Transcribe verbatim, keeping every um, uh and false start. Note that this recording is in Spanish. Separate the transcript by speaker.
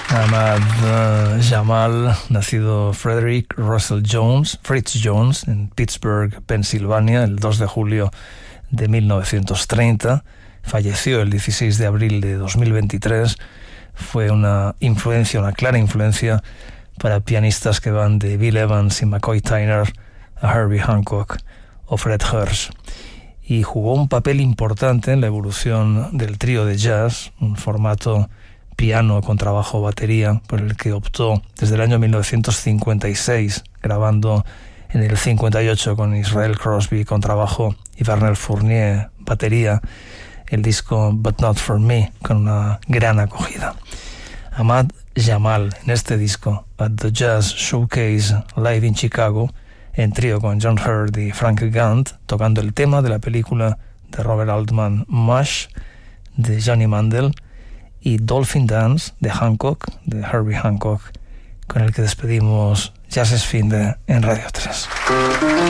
Speaker 1: Ahmad uh, Jamal, nacido Frederick Russell Jones, Fritz Jones, en Pittsburgh, Pensilvania, el dos de julio de mil novecientos treinta, falleció el dieciséis de abril de dos mil veintitrés, fue una influencia, una clara influencia para pianistas que van de Bill Evans y McCoy Tyner a Herbie Hancock o Fred Hersch, y jugó un papel importante en la evolución del trío de jazz, un formato piano con trabajo batería, por el que optó desde el año mil novecientos cincuenta y seis, grabando en el cincuenta y ocho con Israel Crosby con trabajo y Vernel Fournier batería, el disco But Not For Me, con una gran acogida. Ahmad Jamal, en este disco, at the Jazz Showcase Live in Chicago, en trío con John Hurt y Frank Gant, tocando el tema de la película de Robert Altman, Mush, de Johnny Mandel, y Dolphin Dance de Hancock, de Herbie Hancock, con el que despedimos Jazz es Fin de en Radio tres.